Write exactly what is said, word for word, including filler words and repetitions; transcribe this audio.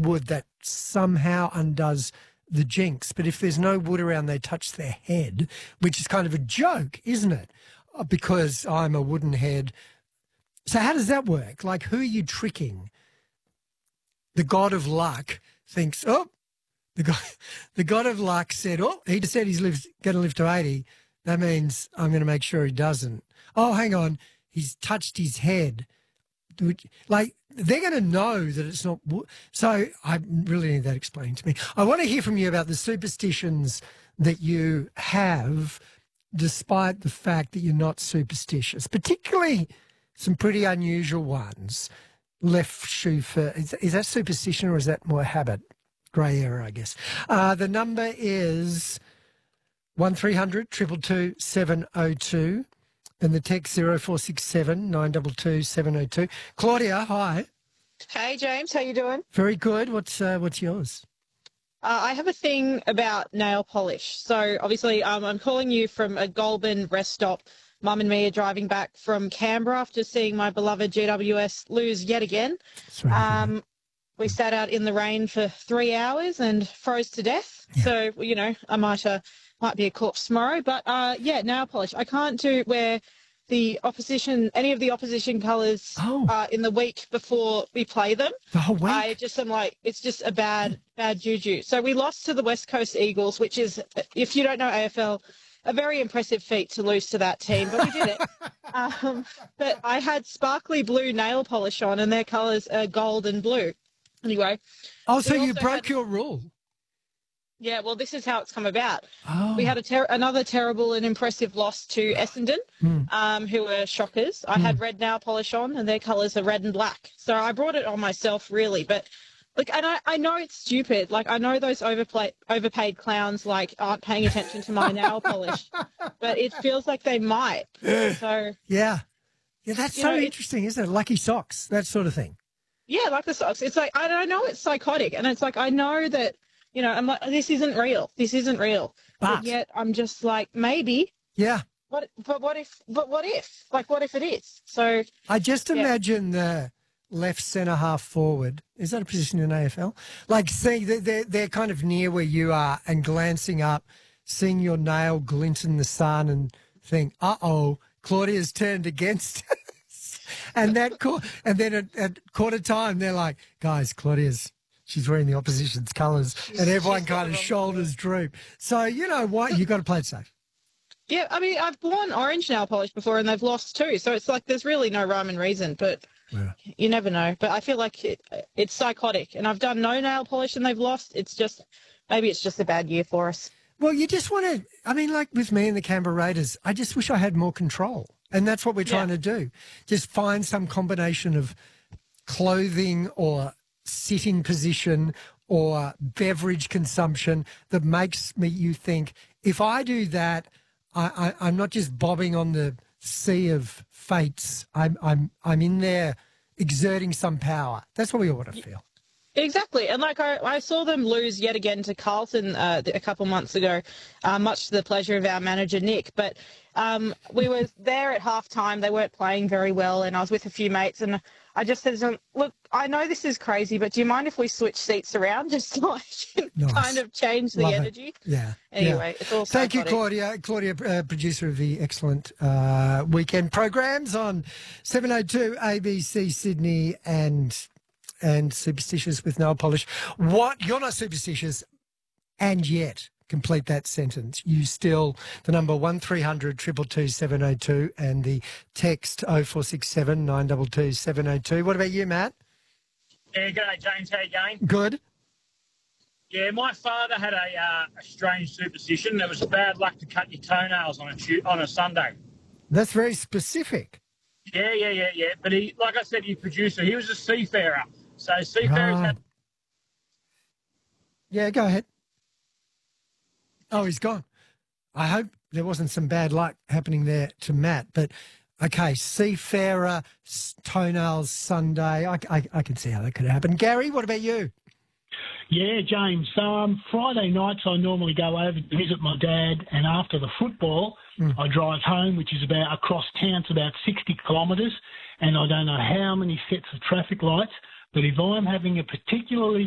wood, that somehow undoes the jinx. But if there's no wood around, they touch their head, which is kind of a joke, isn't it? Because I'm a wooden head. So how does that work? Like, who are you tricking? The god of luck thinks, oh, the god, the god of luck said, oh, he just said he's going to live to eighty. That means I'm going to make sure he doesn't. Oh, hang on, he's touched his head. Like, they're going to know that it's not. So I really need that explained to me. I want to hear from you about the superstitions that you have, despite the fact that you're not superstitious, particularly some pretty unusual ones. Left shoe for, is, is that superstition or is that more habit? Grey area, I guess. Uh, the number is one three hundred two two two seven oh two and the text zero four six seven nine two two seven oh two. Claudia, hi. Hey, James. How you doing? Very good. What's uh, what's yours? Uh, I have a thing about nail polish. So, obviously, um, I'm calling you from a Goulburn rest stop. Mum and me are driving back from Canberra after seeing my beloved G W S lose yet again. Um, we sat out in the rain for three hours and froze to death. Yeah. So, you know, I might uh, might be a corpse tomorrow. But, uh, yeah, nail polish. I can't do wear the opposition, any of the opposition colours oh. uh, in the week before we play them. The whole week? I just am like, it's just a bad, bad juju. So we lost to the West Coast Eagles, which is, if you don't know A F L, a very impressive feat to lose to that team, but we did it. um, but I had sparkly blue nail polish on, and their colours are gold and blue. Anyway. Oh, so you broke had, your rule. Yeah, well, this is how it's come about. Oh. We had a ter- another terrible and impressive loss to Essendon, mm. um, who were shockers. I mm. had red nail polish on, and their colours are red and black. So I brought it on myself, really, but... Like, and I, I know it's stupid. Like, I know those overplay, overpaid clowns, like, aren't paying attention to my nail polish, but it feels like they might. So yeah. Yeah, that's so know, interesting, isn't it? Lucky socks, that sort of thing. Yeah, like the socks. It's like, I don't know, it's psychotic. And it's like, I know that, you know, I'm like, this isn't real. This isn't real. But, but yet I'm just like, maybe. Yeah. What, but what if, but what if? Like, what if it is? So. I just yeah. imagine the left centre half forward. Is that a position in A F L? Like, see, they're, they're kind of near where you are and glancing up, seeing your nail glint in the sun and think, uh-oh, Claudia's turned against us. And that, and then at, at quarter time, they're like, guys, Claudia's, she's wearing the opposition's colours. And everyone kind of shoulders droop. So, you know what? You've got to play it safe. Yeah, I mean, I've worn orange nail polish before and they've lost too. So it's like there's really no rhyme and reason, but yeah. You never know. But I feel like it, it's psychotic. And I've done no nail polish and they've lost. It's just, maybe it's just a bad year for us. Well, you just want to, I mean, like with me and the Canberra Raiders, I just wish I had more control. And that's what we're trying yeah. to do. Just find some combination of clothing or sitting position or beverage consumption that makes me, you think, if I do that, I, I, I'm not just bobbing on the sea of fates. I'm, I'm, I'm in there exerting some power. That's what we ought to feel. Exactly. And like I, I saw them lose yet again to Carlton uh, a couple months ago, uh, much to the pleasure of our manager, Nick. But um, we were there at halftime. They weren't playing very well. And I was with a few mates and I just said to them, look, I know this is crazy, but do you mind if we switch seats around just so I can nice. kind of change the Love energy? It. Yeah. Anyway, yeah. it's all Thank psychotic. you, Claudia. Claudia, uh, producer of the excellent uh, weekend programs on seven oh two A B C Sydney and and Superstitious with Nail Polish. What? You're not superstitious, and yet complete that sentence. You still, the number one three hundred two two two seven oh two and the text oh four six seven nine two two seven oh two. What about you, Matt? Yeah, g'day, James. How you going? Good. Yeah, my father had a, uh, a strange superstition. It was bad luck to cut your toenails on a tu- on a Sunday. That's very specific. Yeah, yeah, yeah, yeah. But he, like I said, he's producer. He was a seafarer. So seafarers ah. had... Yeah, go ahead. Oh, he's gone. I hope there wasn't some bad luck happening there to Matt. But, okay, seafarer, toenails Sunday. I, I, I can see how that could happen. Gary, what about you? Yeah, James. Um, Friday nights I normally go over to visit my dad, and after the football mm. I drive home, which is about across town. It's about sixty kilometres, and I don't know how many sets of traffic lights, but if I'm having a particularly